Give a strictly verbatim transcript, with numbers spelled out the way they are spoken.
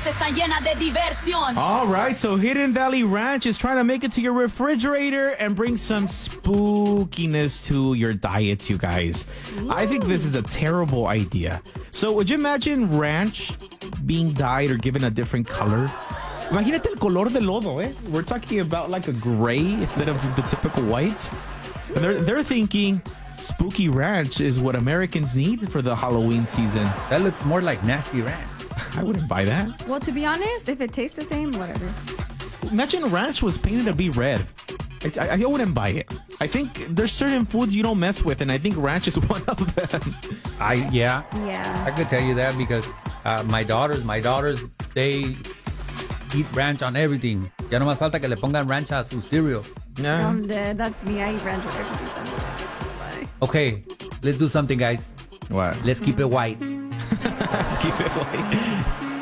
tardes están llenas de diversión. All right, so Hidden Valley Ranch is trying to make it to your refrigerator and bring some spookiness to your diets, you guys. Ooh. I think this is a terrible idea. So would you imagine ranch being dyed or given a different color? Imagínate el color del lodo, eh? We're talking about like a gray instead of the typical white. And they're, they're thinking spooky ranch is what Americans need for the Halloween season. That looks more like nasty ranch. I wouldn't buy that. Well, to be honest, if it tastes the same, whatever. Imagine ranch was painted to be red. I, I, I wouldn't buy it. I think there's certain foods you don't mess with, and I think ranch is one of them. I yeah. Yeah. I could tell you that because uh, my daughters, my daughters, they eat ranch on everything. Ya no más falta que le pongan ranch a su cereal. Yeah. I'm dead. That's me. I eat ranch with everything. Okay, let's do something, guys. What? Let's keep it white. Let's keep it white.